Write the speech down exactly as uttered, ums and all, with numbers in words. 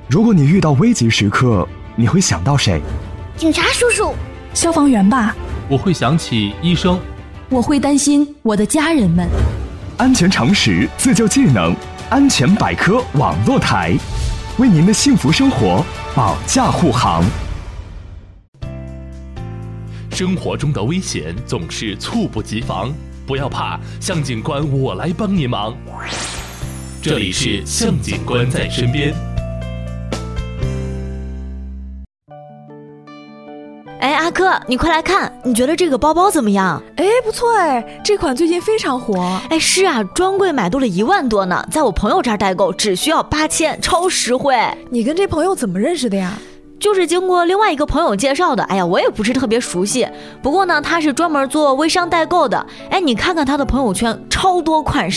如果你遇到危急时刻，你会想到谁？ 警察叔叔。 消防员吧。 我会想起医生。 我会担心我的家人们。 安全常识，自救技能，安全百科网络台，为您的幸福生活保驾护航。 生活中的危险总是猝不及防，不要怕，向警官我来帮您忙。这里是向警官在身边。 哎，阿珂，你快来看，你觉得这个包包怎么样？ 哎，不错哎，这款最近非常火。 哎，是啊，专柜买多了一万多呢，在我朋友这儿代购只需要八千，超实惠。 你跟这朋友怎么认识的呀？ 就是经过另外一个朋友介绍的。哎呀，我也不是特别熟悉，不过呢，他是专门做微商代购的。哎，你看看他的朋友圈，超多款式。